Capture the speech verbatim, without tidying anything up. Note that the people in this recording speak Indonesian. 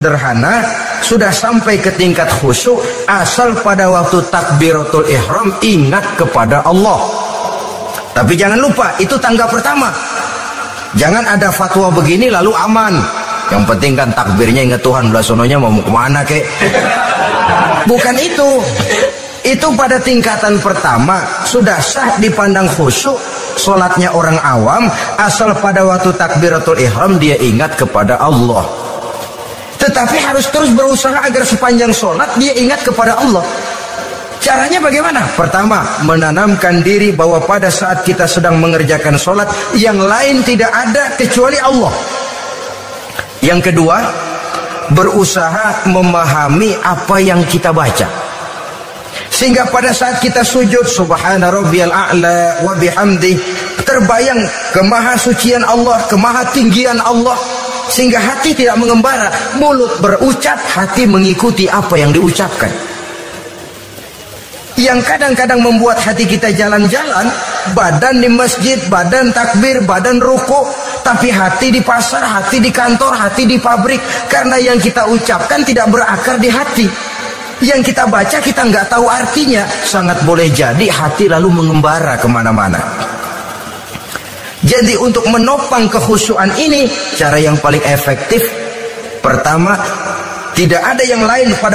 sederhana sudah sampai ke tingkat khusyuk asal pada waktu takbiratul ihram ingat kepada Allah. Tapi jangan lupa itu tangga pertama. Jangan ada fatwa begini lalu aman. Yang penting kan takbirnya ingat Tuhan, belah sononya mau kemana kek. Bukan itu. Itu pada tingkatan pertama sudah sah dipandang khusyuk solatnya orang awam asal pada waktu takbiratul ihram dia ingat kepada Allah. Tetapi harus terus berusaha agar sepanjang sholat dia ingat kepada Allah. Caranya bagaimana? Pertama, menanamkan diri bahwa pada saat kita sedang mengerjakan sholat, yang lain tidak ada kecuali Allah. Yang kedua, berusaha memahami apa yang kita baca. Sehingga pada saat kita sujud, subhana rabbiyal a'la wa bihamdi, terbayang kemahasucian Allah, kemahatinggian Allah. Sehingga hati tidak mengembara, mulut berucap, hati mengikuti apa yang diucapkan. Yang kadang-kadang membuat hati kita jalan-jalan, badan di masjid, badan takbir, badan ruku, tapi hati di pasar, hati di kantor, hati di pabrik. Karena yang kita ucapkan tidak berakar di hati. Yang kita baca kita nggak tahu artinya. Sangat boleh jadi hati lalu mengembara kemana-mana. Jadi untuk menopang kekhusyuan ini, cara yang paling efektif, pertama, tidak ada yang lain pada